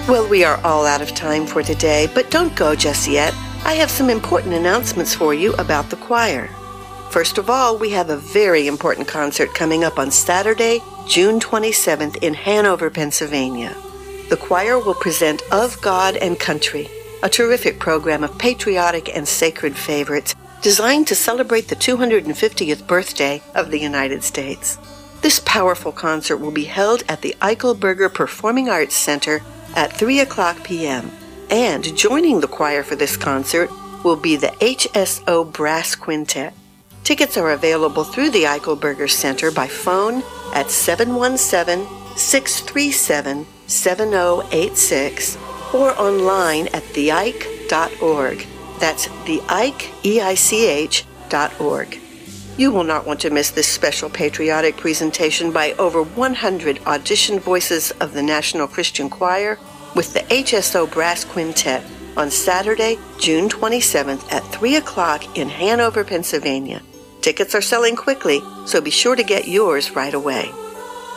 Well, we are all out of time for today, but don't go just yet. I have some important announcements for you about the choir. First of all, we have a very important concert coming up on Saturday, June 27th in Hanover, Pennsylvania. The choir will present Of God and Country, a terrific program of patriotic and sacred favorites designed to celebrate the 250th birthday of the United States. This powerful concert will be held at the Eichelberger Performing Arts Center at 3 o'clock p.m. And joining the choir for this concert will be the HSO Brass Quintet. Tickets are available through the Eichelberger Center by phone at 717-637-7086 or online at theeich.org. That's theeich, EICH.org. You will not want to miss this special patriotic presentation by over 100 auditioned voices of the National Christian Choir with the HSO Brass Quintet on Saturday, June 27th at 3 o'clock in Hanover, Pennsylvania. Tickets are selling quickly, so be sure to get yours right away.